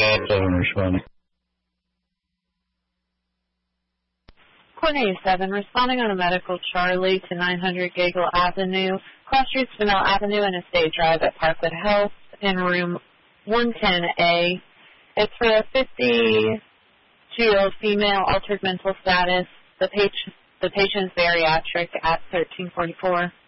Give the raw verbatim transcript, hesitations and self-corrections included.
seven responding. Coordinator seven, responding on a medical Charlie to nine hundred Gagel Avenue, cross streets Vanilla Avenue and Estate Drive at Parkwood Health in room one ten A. It's for a fifty-two-year-old female, altered mental status. The patient, the patient's bariatric at thirteen forty-four.